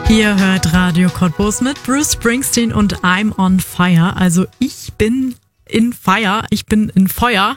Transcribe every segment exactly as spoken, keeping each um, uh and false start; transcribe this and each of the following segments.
Ihr hört Radio Cottbus mit Bruce Springsteen und I'm on Fire. Also ich bin in Fire, ich bin in Feuer,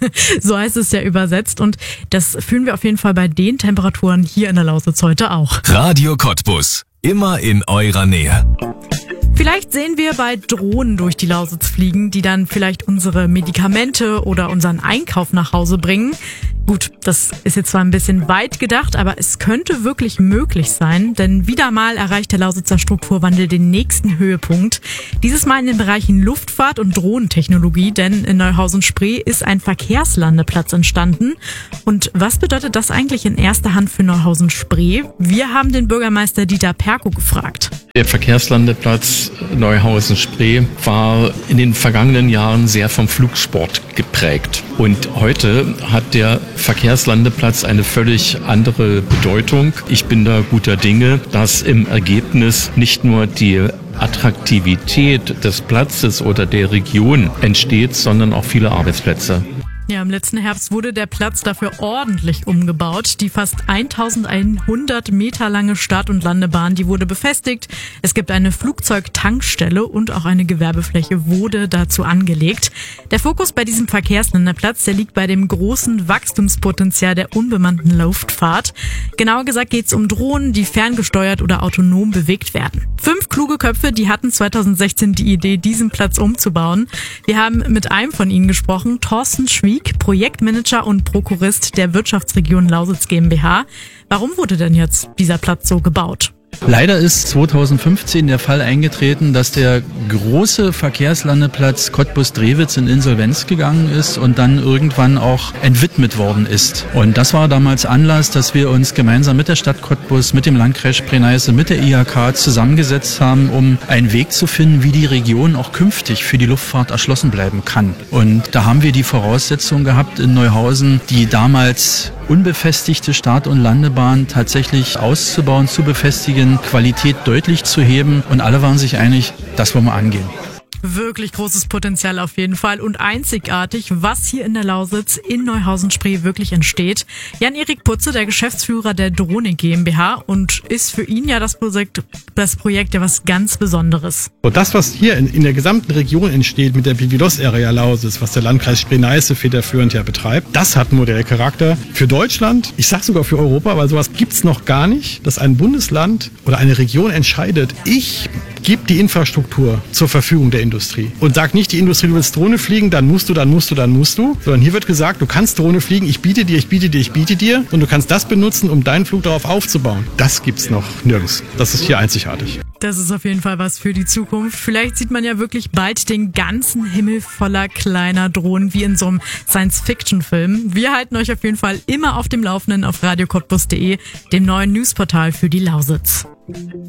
so heißt es ja übersetzt. Und das fühlen wir auf jeden Fall bei den Temperaturen hier in der Lausitz heute auch. Radio Cottbus, immer in eurer Nähe. Vielleicht sehen wir bald Drohnen durch die Lausitz fliegen, die dann vielleicht unsere Medikamente oder unseren Einkauf nach Hause bringen. Gut, das ist jetzt zwar ein bisschen weit gedacht, aber es könnte wirklich möglich sein, denn wieder mal erreicht der Lausitzer Strukturwandel den nächsten Höhepunkt. Dieses Mal in den Bereichen Luftfahrt und Drohnentechnologie, denn in Neuhausen-Spree ist ein Verkehrslandeplatz entstanden. Und was bedeutet das eigentlich in erster Hand für Neuhausen-Spree? Wir haben den Bürgermeister Dieter Perko gefragt. Der Verkehrslandeplatz Neuhausen-Spree war in den vergangenen Jahren sehr vom Flugsport geprägt. Und heute hat der Verkehrslandeplatz eine völlig andere Bedeutung. Ich bin da guter Dinge, dass im Ergebnis nicht nur die Attraktivität des Platzes oder der Region entsteht, sondern auch viele Arbeitsplätze. Ja, im letzten Herbst wurde der Platz dafür ordentlich umgebaut. Die fast eintausendeinhundert Meter lange Start- und Landebahn, die wurde befestigt. Es gibt eine Flugzeugtankstelle und auch eine Gewerbefläche wurde dazu angelegt. Der Fokus bei diesem Verkehrslandeplatz, der liegt bei dem großen Wachstumspotenzial der unbemannten Luftfahrt. Genauer gesagt geht es um Drohnen, die ferngesteuert oder autonom bewegt werden. Fünf kluge Köpfe, die hatten zweitausendsechzehn die Idee, diesen Platz umzubauen. Wir haben mit einem von ihnen gesprochen, Thorsten Schwieg, Projektmanager und Prokurist der Wirtschaftsregion Lausitz GmbH. Warum wurde denn jetzt dieser Platz so gebaut? Leider ist zweitausendfünfzehn der Fall eingetreten, dass der große Verkehrslandeplatz Cottbus-Drewitz in Insolvenz gegangen ist und dann irgendwann auch entwidmet worden ist. Und das war damals Anlass, dass wir uns gemeinsam mit der Stadt Cottbus, mit dem Landkreis Spree-Neiße, mit der I H K zusammengesetzt haben, um einen Weg zu finden, wie die Region auch künftig für die Luftfahrt erschlossen bleiben kann. Und da haben wir die Voraussetzung gehabt in Neuhausen, die damals unbefestigte Start- und Landebahn tatsächlich auszubauen, zu befestigen, Qualität deutlich zu heben, und alle waren sich einig, das wollen wir angehen. Wirklich großes Potenzial auf jeden Fall und einzigartig, was hier in der Lausitz in Neuhausen-Spree wirklich entsteht. Jan-Erik Putze, der Geschäftsführer der Drohne GmbH, und ist für ihn ja das Projekt, das Projekt ja was ganz Besonderes. Und das, was hier in, in der gesamten Region entsteht mit der BVLOS-Area Lausitz, was der Landkreis Spree-Neiße federführend ja betreibt, das hat einen Modellcharakter für Deutschland, ich sag sogar für Europa, weil sowas gibt's noch gar nicht, dass ein Bundesland oder eine Region entscheidet, ich gebe die Infrastruktur zur Verfügung der Industrie und sag nicht, die Industrie, du willst Drohne fliegen, dann musst du, dann musst du, dann musst du, sondern hier wird gesagt, du kannst Drohne fliegen, ich biete dir, ich biete dir, ich biete dir, und du kannst das benutzen, um deinen Flug darauf aufzubauen. Das gibt's noch nirgends. Das ist hier einzigartig. Das ist auf jeden Fall was für die Zukunft. Vielleicht sieht man ja wirklich bald den ganzen Himmel voller kleiner Drohnen, wie in so einem Science-Fiction-Film. Wir halten euch auf jeden Fall immer auf dem Laufenden auf radio cottbus punkt de, dem neuen Newsportal für die Lausitz.